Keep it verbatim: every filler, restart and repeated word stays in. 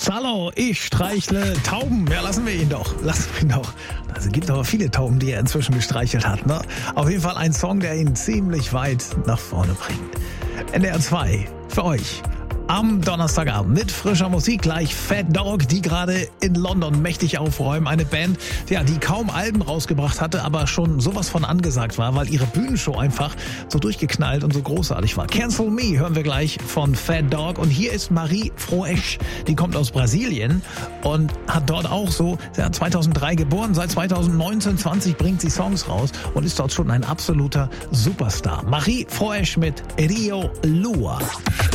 Hallo, ich streichle Tauben. Ja, lassen wir ihn doch. Lassen wir ihn doch. Also gibt aber viele Tauben, die er inzwischen gestreichelt hat. Ne? Auf jeden Fall ein Song, der ihn ziemlich weit nach vorne bringt. N D R zwei für euch. Am Donnerstagabend mit frischer Musik gleich Fat Dog, die gerade in London mächtig aufräumen. Eine Band, ja, die kaum Alben rausgebracht hatte, aber schon sowas von angesagt war, weil ihre Bühnenshow einfach so durchgeknallt und so großartig war. Cancel Me hören wir gleich von Fat Dog. Und hier ist Marie Froesch, die kommt aus Brasilien und hat dort auch so, ja, zweitausenddrei geboren. Seit zweitausendneunzehn, zwanzig bringt sie Songs raus und ist dort schon ein absoluter Superstar. Marie Froesch mit Rio Lua.